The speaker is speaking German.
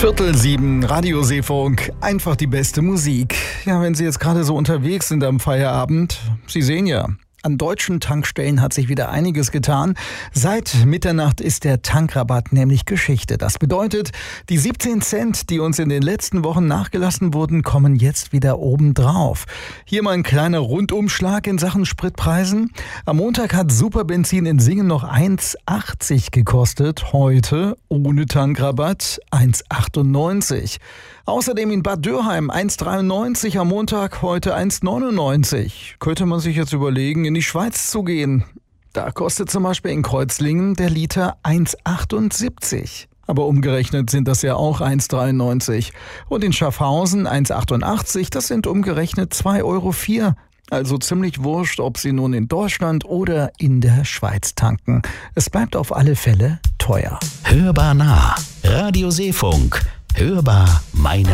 6:15, Radio Seefunk, einfach die beste Musik. Ja, wenn Sie jetzt gerade so unterwegs sind am Feierabend, Sie sehen ja, an deutschen Tankstellen hat sich wieder einiges getan. Seit Mitternacht ist der Tankrabatt nämlich Geschichte. Das bedeutet, die 17 Cent, die uns in den letzten Wochen nachgelassen wurden, kommen jetzt wieder obendrauf. Hier mal ein kleiner Rundumschlag in Sachen Spritpreisen. Am Montag hat Superbenzin in Singen noch 1,80 gekostet. Heute ohne Tankrabatt 1,98. Außerdem in Bad Dürheim 1,93 am Montag, heute 1,99. Könnte man sich jetzt überlegen, in die Schweiz zu gehen. Da kostet zum Beispiel in Kreuzlingen der Liter 1,78. Aber umgerechnet sind das ja auch 1,93. Und in Schaffhausen 1,88, das sind umgerechnet 2,04 €. Also ziemlich wurscht, ob Sie nun in Deutschland oder in der Schweiz tanken. Es bleibt auf alle Fälle teuer. Hörbar nah. Radio Seefunk. Hörbar meine